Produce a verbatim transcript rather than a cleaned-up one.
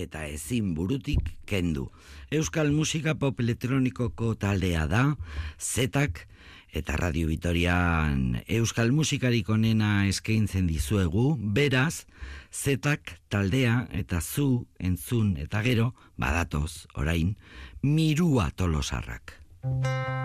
eta ezin burutik kendu. Euskal musika pop elektronikoko taldea da, Zetak, eta Radio Vitorian euskal musikarik onena eskaintzen dizuegu, beraz, Zetak taldea eta zu entzun eta gero, badatoz, orain, Mirua Tolosarrak.